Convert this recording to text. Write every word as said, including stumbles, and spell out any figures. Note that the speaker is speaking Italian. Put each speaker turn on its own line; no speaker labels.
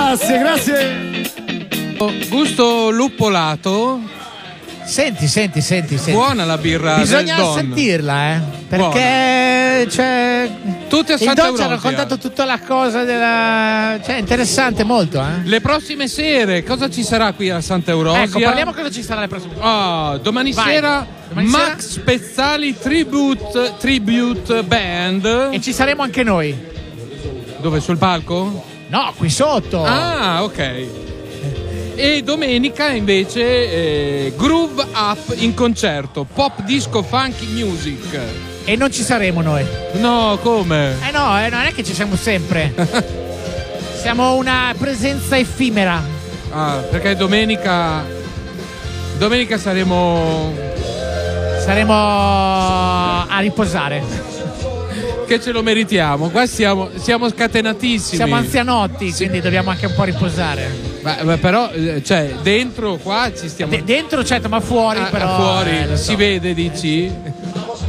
Grazie, grazie.
Gusto luppolato.
Senti, senti, senti, senti.
Buona la birra.
Bisogna
del Don.
sentirla, eh. Perché c'è.
Tutte a
Il
Santa
Don ci ha
Eurosia.
raccontato tutta la cosa della. Cioè, interessante molto, eh.
Le prossime sere, cosa ci sarà qui a Santa Eurosia?
Ecco, parliamo cosa ci sarà le prossime.
Ah, domani
Vai.
sera
Domani
Max Spezzali Tribute, Tribute Band.
E ci saremo anche noi.
Dove? Sul palco?
No, qui sotto.
Ah, ok. E domenica invece eh, Groove Up in concerto, pop disco funky music.
E non ci saremo noi.
No, come?
Eh no, eh, non è che ci siamo sempre. Siamo una presenza effimera.
Ah, perché domenica domenica saremo
Saremo a riposare.
che ce lo meritiamo. Qua siamo, siamo scatenatissimi.
Siamo anzianotti,
Sì.
quindi dobbiamo anche un po' riposare.
Ma, ma però, eh, cioè, dentro qua ci stiamo.
De- dentro certo, ma fuori
Ah,
però.
fuori
eh, lo so.
si vede, dici?